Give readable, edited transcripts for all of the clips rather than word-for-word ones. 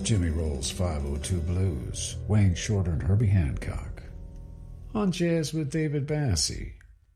Jimmy Rolls 502 Blues, Wayne Shorter and Herbie Hancock. On Jazz with David Bassie.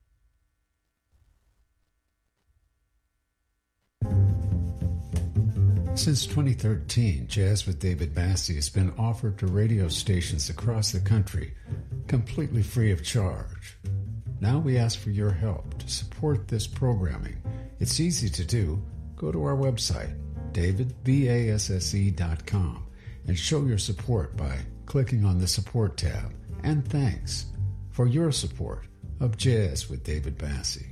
Since 2013, Jazz with David Bassie has been offered to radio stations across the country, completely free of charge. Now we ask for your help to support this programming. It's easy to do. Go to our website, davidbasse.com, and show your support by clicking on the Support tab. And thanks for your support of Jazz with David Bassie.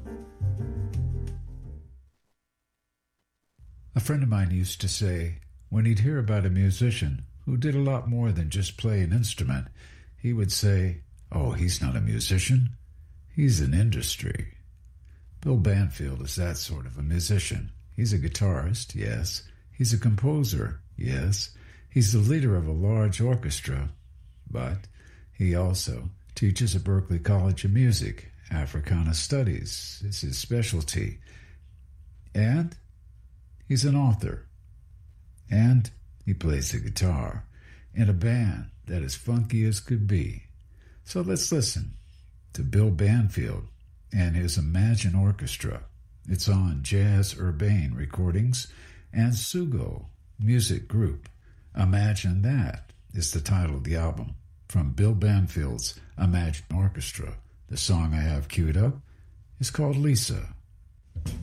A friend of mine used to say, when he'd hear about a musician who did a lot more than just play an instrument, he would say, "Oh, he's not a musician. He's an industry." Bill Banfield is that sort of a musician. He's a guitarist, yes. He's a composer, yes. He's the leader of a large orchestra, but he also teaches at Berklee College of Music. Africana Studies is his specialty. And he's an author. And he plays the guitar in a band that is funky as could be. So let's listen to Bill Banfield and his Imagine Orchestra. It's on Jazz Urbane Recordings and Sugo Music Group. Imagine That is the title of the album from Bill Banfield's Imagine Orchestra. The song I have queued up is called Lisa.